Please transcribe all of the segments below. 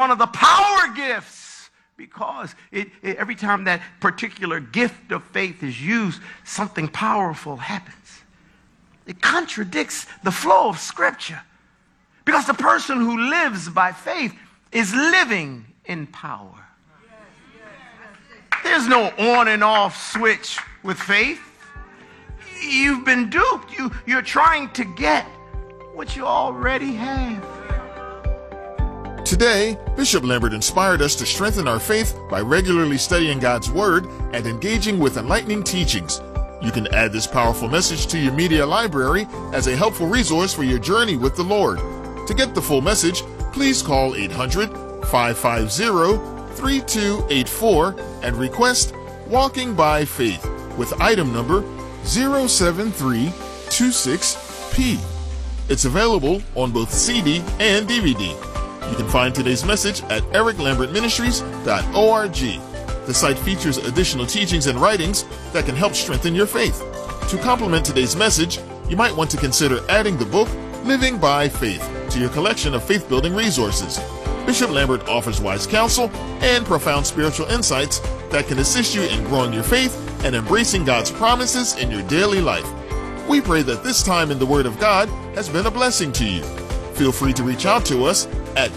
one of the power gifts, because every time that particular gift of faith is used, something powerful happens. It contradicts the flow of Scripture, because the person who lives by faith is living in power. There's no on and off switch with faith. You've been duped. You're trying to get what you already have. Today, Bishop Lambert inspired us to strengthen our faith by regularly studying God's Word and engaging with enlightening teachings. You can add this powerful message to your media library as a helpful resource for your journey with the Lord. To get the full message, please call 800-550-3284 and request Walking by Faith with item number 07326P. It's available on both CD and DVD. You can find today's message at ericlambertministries.org. The site features additional teachings and writings that can help strengthen your faith. To complement today's message, you might want to consider adding the book Living by Faith to your collection of faith-building resources. Bishop Lambert offers wise counsel and profound spiritual insights that can assist you in growing your faith and embracing God's promises in your daily life. We pray that this time in the Word of God has been a blessing to you. Feel free to reach out to us at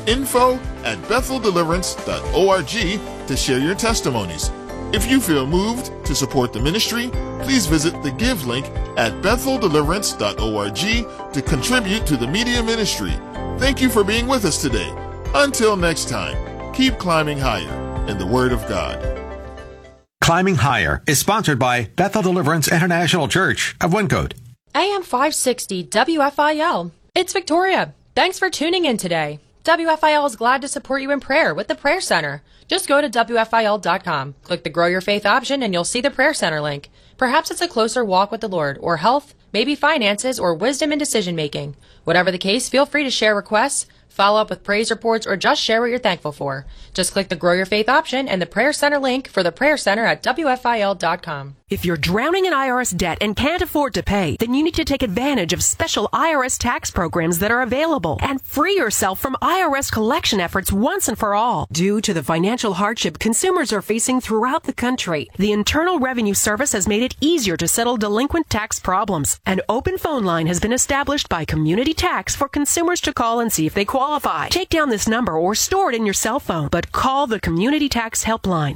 info@betheldeliverance.org to share your testimonies. If you feel moved to support the ministry, please visit the Give link at betheldeliverance.org to contribute to the media ministry. Thank you for being with us today. Until next time, keep climbing higher in the Word of God. Climbing Higher is sponsored by Bethel Deliverance International Church of Wyncote. AM 560 WFIL. It's Victoria. Thanks for tuning in today. WFIL is glad to support you in prayer with the Prayer Center. Just go to WFIL.com, click the Grow Your Faith option, and you'll see the Prayer Center link. Perhaps it's a closer walk with the Lord, or health, maybe finances, or wisdom in decision making. Whatever the case, feel free to share requests, follow up with praise reports, or just share what you're thankful for. Just click the Grow Your Faith option and the Prayer Center link for the Prayer Center at WFIL.com. If you're drowning in IRS debt and can't afford to pay, then you need to take advantage of special IRS tax programs that are available and free yourself from IRS collection efforts once and for all. Due to the financial hardship consumers are facing throughout the country, the Internal Revenue Service has made it easier to settle delinquent tax problems. An open phone line has been established by Community Tax for consumers to call and see if they qualify. Take down this number or store it in your cell phone, but call the Community Tax Helpline,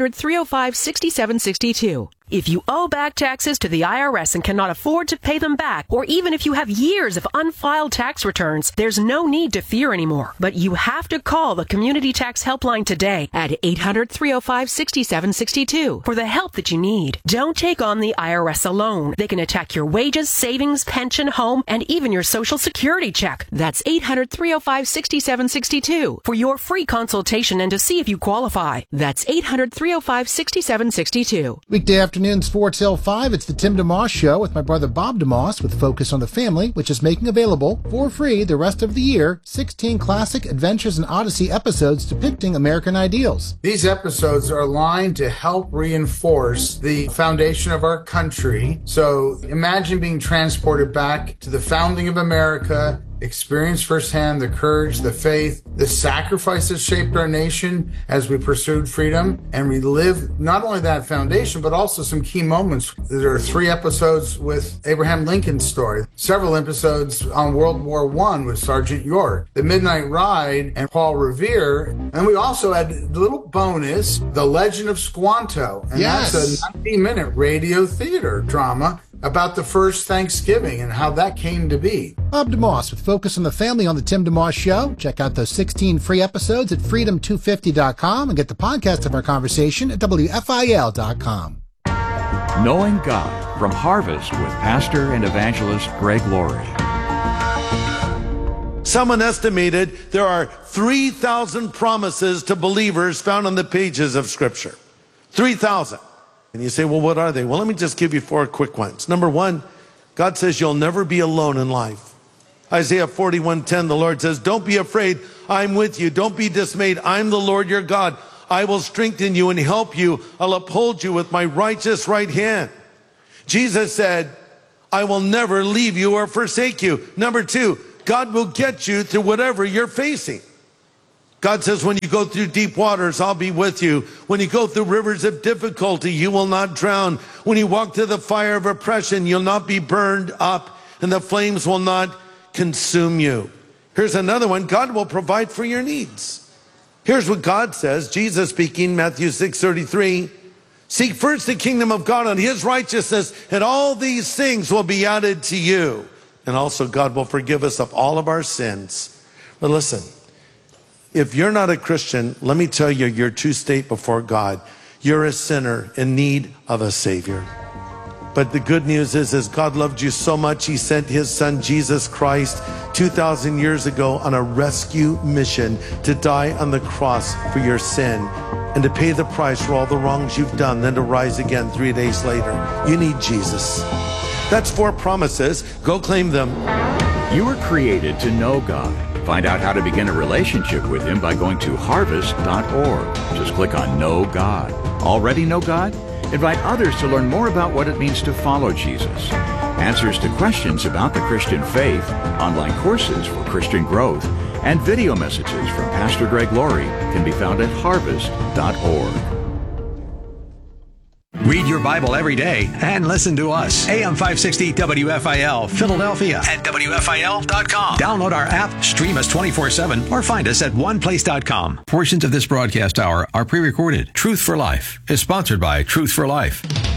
800-305-6762. If you owe back taxes to the IRS and cannot afford to pay them back, or even if you have years of unfiled tax returns, there's no need to fear anymore. But you have to call the Community Tax Helpline today at 800-305-6762 for the help that you need. Don't take on the IRS alone. They can attack your wages, savings, pension, home, and even your Social Security check. That's 800-305-6762 for your free consultation and to see if you qualify. That's 800-305-6762. Weekday afternoon. Sports Hill 5, it's the Tim DeMoss Show with my brother Bob DeMoss with Focus on the Family, which is making available for free the rest of the year 16 classic Adventures in Odyssey episodes depicting American ideals. These episodes are aligned to help reinforce the foundation of our country. So imagine being transported back to the founding of America, experience firsthand the courage, the faith, the sacrifice that shaped our nation as we pursued freedom, and relive not only that foundation, but also some key moments. There are 3 episodes with Abraham Lincoln's story, several episodes on World War I with Sergeant York, The Midnight Ride and Paul Revere, and we also had a little bonus, The Legend of Squanto, and that's a 90-minute radio theater drama about the first Thanksgiving and how that came to be. Bob DeMoss with Focus on the Family on the Tim DeMoss Show. Check out those 16 free episodes at freedom250.com and get the podcast of our conversation at WFIL.com. Knowing God from Harvest with Pastor and Evangelist Greg Laurie. Someone estimated there are 3,000 promises to believers found on the pages of Scripture. 3,000. And you say, well, what are they? Well, let me just give you 4 quick ones. Number 1, God says you'll never be alone in life. Isaiah 41:10, the Lord says, don't be afraid, I'm with you. Don't be dismayed, I'm the Lord your God. I will strengthen you and help you. I'll uphold you with my righteous right hand. Jesus said, I will never leave you or forsake you. Number 2, God will get you through whatever you're facing. God says, when you go through deep waters, I'll be with you. When you go through rivers of difficulty, you will not drown. When you walk through the fire of oppression, you'll not be burned up, and the flames will not consume you. Here's another one. God will provide for your needs. Here's what God says, Jesus speaking, Matthew 6:33. Seek first the kingdom of God and his righteousness, and all these things will be added to you. And also God will forgive us of all of our sins. But listen, if you're not a Christian, let me tell you your true state before God. You're a sinner in need of a Savior. But the good news is God loved you so much, he sent his son Jesus Christ 2,000 years ago on a rescue mission to die on the cross for your sin and to pay the price for all the wrongs you've done, then to rise again 3 days later. You need Jesus. That's 4 promises. Go claim them. You were created to know God. Find out how to begin a relationship with him by going to harvest.org. Just click on Know God. Already know God? Invite others to learn more about what it means to follow Jesus. Answers to questions about the Christian faith, online courses for Christian growth, and video messages from Pastor Greg Laurie can be found at harvest.org. Read your Bible every day and listen to us. AM 560 WFIL, Philadelphia, at WFIL.com. Download our app, stream us 24/7, or find us at oneplace.com. Portions of this broadcast hour are pre-recorded. Truth for Life is sponsored by Truth for Life.